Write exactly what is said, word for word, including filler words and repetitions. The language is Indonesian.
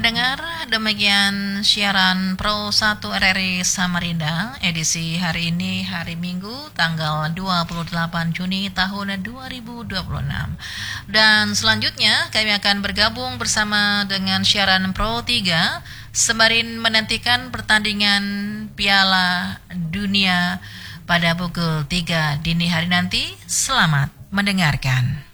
pendengar, demikian siaran Pro satu R R I Samarinda edisi hari ini, hari Minggu, tanggal dua puluh delapan Juni tahun dua ribu dua puluh enam. Dan selanjutnya kami akan bergabung bersama dengan siaran Pro tiga sembari menantikan pertandingan Piala Dunia pada pukul tiga dini hari nanti. Selamat mendengarkan.